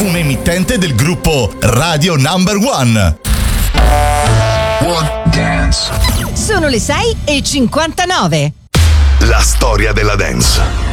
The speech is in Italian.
un emittente del gruppo Radio Number One. One Dance. Sono le 6:59. La storia della dance.